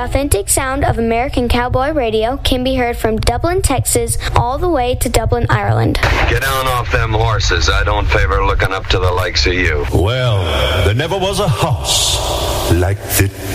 authentic sound of American Cowboy Radio can be heard from Dublin, Texas, all the way to Dublin, Ireland. Get down off them horses. I don't favor looking up to the likes of you. Well, there never was a horse like the